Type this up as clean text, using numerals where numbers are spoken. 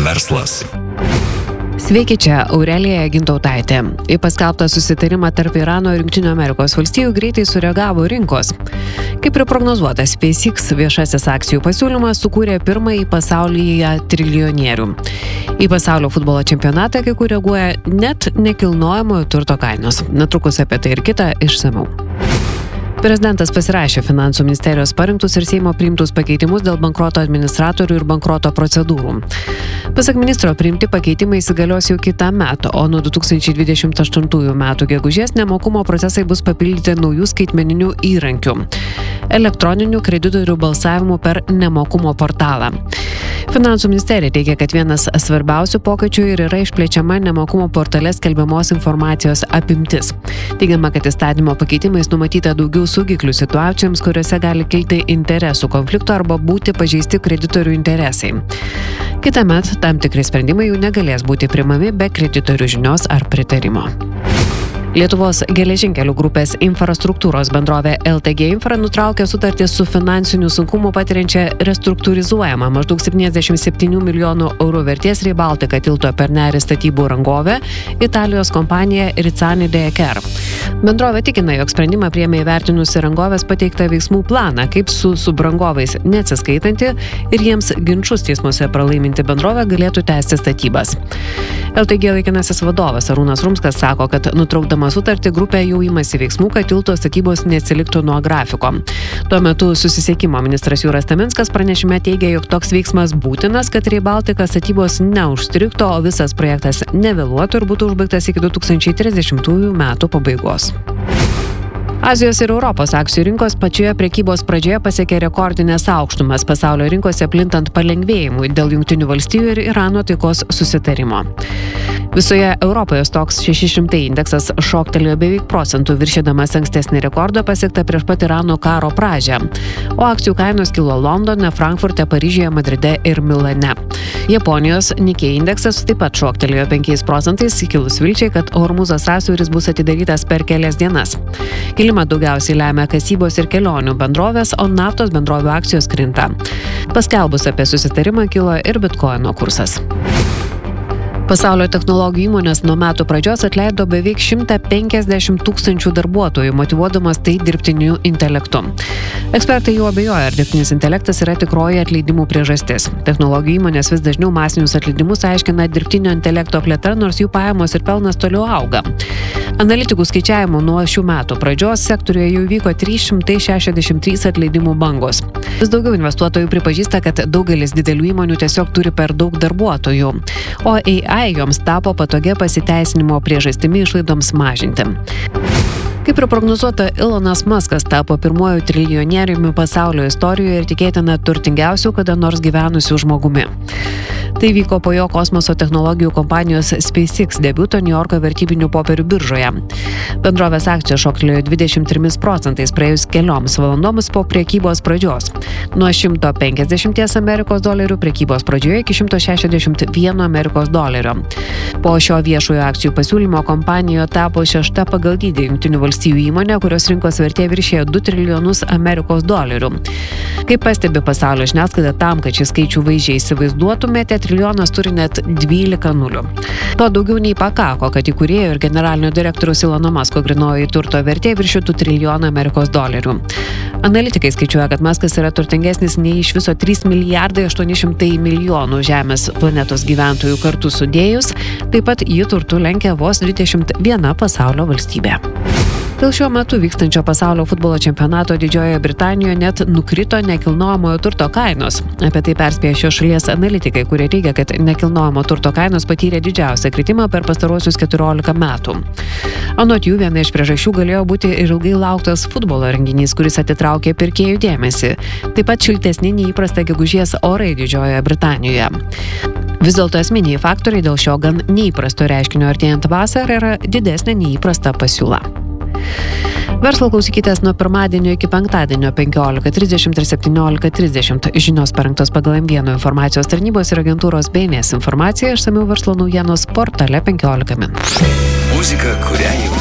Verslas. Sveiki, čia Aurelija Gintautaitė. Į paskelbtą susitarimą tarp Irano ir Jungtinių Amerikos valstijų greitai sureagavo rinkos. Kaip ir prognozuotas, SpaceX viešasis akcijų pasiūlymas sukūrė pirmąjį pasaulyje triljonierių. Į pasaulio futbolo čempionatą kai kur reaguoja net nekilnojamojo turto kainos. Netrukus apie tai ir kitą išsamiau. Prezidentas pasirašė Finansų ministerijos parinktus ir Seimo priimtus pakeitimus dėl bankroto administratorių ir bankroto procedūrų. Pasak ministro, priimti pakeitimai įsigalios jau kitą metą, o nuo 2028 metų gegužės nemokumo procesai bus papildyti naujų skaitmeninių įrankių – elektroninių kreditorių balsavimų per nemokumo portalą. Finansų ministerija teigia, kad vienas svarbiausių pokyčių ir yra išplečiama nemokumo portale skelbiamos informacijos apimtis. Teigiama, kad įstatymo pakeitimais numatyta daugiau saugiklių situacijoms, kuriuose gali kilti interesų konflikto arba būti pažeisti kreditorių interesai. Kitąmet tam tikri sprendimai jau negalės būti priimami be kreditorių žinios ar pritarimo. Lietuvos geležinkelių grupės infrastruktūros bendrovė LTG Infra nutraukė sutartį su finansinių sunkumų patiriančia restruktūrizuojama maždaug 77 milijonų eurų vertės Rail Baltica tilto per nerį statybų rangovė Italijos kompanija Rizzani de Aker. Bendrovė tikina, jog sprendimą priėmė įvertinusi rangovės pateiktą veiksmų planą, kaip su subrangovais neatsiskaitanti ir jiems ginčus teismuose pralaiminti bendrovė galėtų tęsti statybas. LTG laikinasis vadovas Arūnas Rumskas sako, kad nutraukdama sutartį grupė jau imasi veiksmų, kad tilto statybos neatsiliktų nuo grafiko. Tuo metu susisiekimo ministras Jūras Taminskas pranešime teigia, jog toks veiksmas būtinas, kad Rail Baltica statybos neužstrigtų, o visas projektas nevėluotų ir būtų užbaigtas iki 2030 metų pabaigos. Azijos ir Europos akcijų rinkos pačioje prekybos pradžioje pasiekė rekordinės aukštumas pasaulio rinkose plintant palengvėjimui dėl Jungtinių valstijų ir Irano taikos susitarimo. Visoje Europoje Stoxx 600 indeksas šoktelėjo beveik procentų, viršydamas ankstesnį rekordą pasiektą prieš pat Irano karo pradžią, o akcijų kainos kilo Londone, Frankfurte, Paryžiuje, Madride ir Milane. Japonijos Nikkei indeksas taip pat šoktelėjo 5 procentais, kilus vilčiai, kad Hormuzo sąsiauris bus atidarytas per kelias dienas. Kilimą daugiausiai lemia kasybos ir kelionių bendrovės, o naftos bendrovių akcijos krinta. Paskelbus apie susitarimą kilo ir bitkoino kursas. Pasaulio technologijų įmonės nuo metų pradžios atleido beveik 150 tūkstančių darbuotojų, motyvuodamas tai dirbtiniu intelektu. Ekspertai jau abejoja, ar dirbtinis intelektas yra tikroji atleidimų priežastis. Technologijų įmonės vis dažniau masinius atleidimus aiškina dirbtinio intelekto plėtra, nors jų pajamos ir pelnas toliau auga. Analitikų skaičiavimų nuo šių metų pradžios sektoriuje jau vyko 363 atleidimų bangos. Vis daugiau investuotojų pripažįsta, kad daugelis didelių įmonių tiesiog turi per daug darbuotojų, o AI joms tapo patogia pasiteisinimo priežastimi išlaidoms mažinti. Kaip ir prognozuota, Elonas Muskas tapo pirmuoju triljonieriumi pasaulio istorijoje ir tikėtina turtingiausiu kada nors gyvenusiu žmogumi. Tai vyko po jo kosmoso technologijų kompanijos SpaceX debiuto Niujorko vertybinių popierių biržoje. Bendrovės akcijos šoktelėjo 23 procentais praėjus kelioms valandoms po prekybos pradžios. Nuo $150 Amerikos dolerių prekybos pradžioje iki $161 Amerikos dolerio. Po šio viešojo akcijų pasiūlymo kompanija tapo 6. pagal dydį Jungtinių valstijų įmonė, kurios rinkos vertė viršėjo 2 trilijonus Amerikos dolerių. Kaip pastebi pasaulio žiniasklaida, tam, kad šį skaičių vaizdžiai įsivaizduotumėte, trilijonas turi net 12 nulių. To daugiau nei pakako, kad įkūrėjo ir generalinio direktoriaus Elono Musko grynoji turto vertė viršytų trilijoną Amerikos dolerių. Analitikai skaičiuoja, kad Muskas yra turtingesnis nei iš viso 3 milijardai 800 milijonų Žemės planetos gyventojų kartu sudėjus, taip pat jį turtu lenkia vos 21 pasaulio valstybė. Dėl šiuo metu vykstančio pasaulio futbolo čempionato Didžiojoje Britanijoje net nukrito nekilnojamojo turto kainos. Apie tai perspėja šios šalies analitikai, kurie teigia, kad nekilnojamo turto kainos patyrė didžiausią kritimą per pastaruosius 14 metų. Anot jų, viena iš priežasčių galėjo būti ir ilgai lauktas futbolo renginys, kuris atitraukė pirkėjų dėmesį. Taip pat šiltesni neįprasta gegužės orai Didžiojoje Britanijoje. Vis dėlto esminiai faktoriai dėl šio gan neįprasto reiškinio artėjant vasarą yra didesnė neįprasta pasiūla. Verslo klausykitės nuo pirmadienio iki penktadienio 15:30 ir 17:30. Žinios parengtos pagal M1 informacijos tarnybos ir agentūros BNS informaciją, išsamiau verslo naujienos portale 15 min. Muzika, kurią